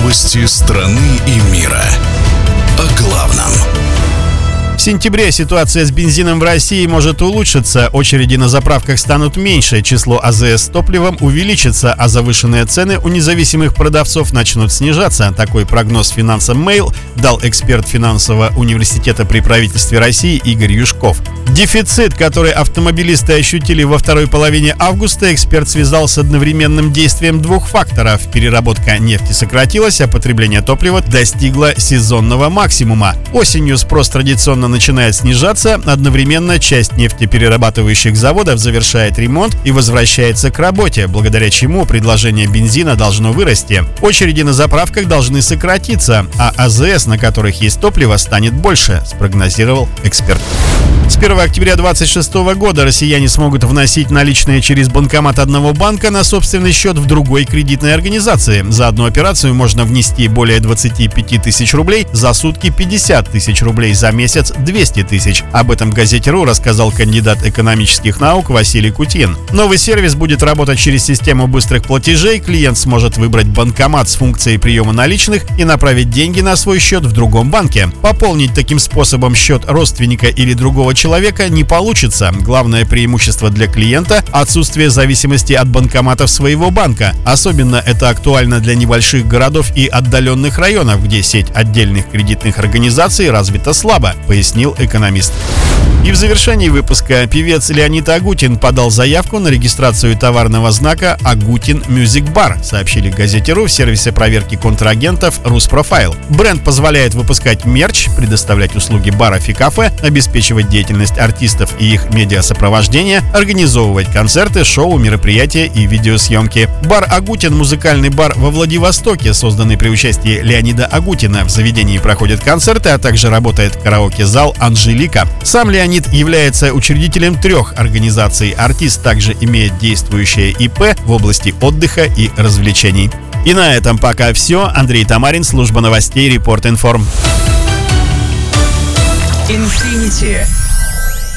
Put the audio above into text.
Новости страны и мира. О главном. В сентябре ситуация с бензином в России может улучшиться, очереди на заправках станут меньше, число АЗС с топливом увеличится, а завышенные цены у независимых продавцов начнут снижаться. Такой прогноз финансам Mail дал эксперт финансового университета при правительстве России Игорь Юшков. Дефицит, который автомобилисты ощутили во второй половине августа, эксперт связал с одновременным действием двух факторов. Переработка нефти сократилась, а потребление топлива достигло сезонного максимума. Осенью спрос традиционно начинает снижаться, одновременно часть нефтеперерабатывающих заводов завершает ремонт и возвращается к работе, благодаря чему предложение бензина должно вырасти. Очереди на заправках должны сократиться, а АЗС, на которых есть топливо, станет больше, спрогнозировал эксперт. С 1 октября 2026 года россияне смогут вносить наличные через банкомат одного банка на собственный счет в другой кредитной организации. За одну операцию можно внести более 25 тысяч рублей, за сутки 50 тысяч рублей, за месяц 200 тысяч. Об этом Газете.ру рассказал кандидат экономических наук Василий Кутин. Новый сервис будет работать через систему быстрых платежей. Клиент сможет выбрать банкомат с функцией приема наличных и направить деньги на свой счет в другом банке. Пополнить таким способом счет родственника или другого человека не получится. Главное преимущество для клиента – отсутствие зависимости от банкоматов своего банка. Особенно это актуально для небольших городов и отдаленных районов, где сеть отдельных кредитных организаций развита слабо, пояснил экономист. И в завершении выпуска певец Леонид Агутин подал заявку на регистрацию товарного знака «Агутин Music Bar», сообщили Газете.ру в сервисе проверки контрагентов «Руспрофайл». Бренд позволяет выпускать мерч, предоставлять услуги баров и кафе, обеспечивать деятельность артистов и их медиасопровождение, организовывать концерты, шоу, мероприятия и видеосъемки. Бар «Агутин» – музыкальный бар во Владивостоке, созданный при участии Леонида Агутина. В заведении проходят концерты, а также работает караоке-зал «Анжелика». Сам Леонид является учредителем 3 организаций. Артист также имеет действующее ИП в области отдыха и развлечений. И на этом пока все. Андрей Тамарин, служба новостей Report Inform. Infinity.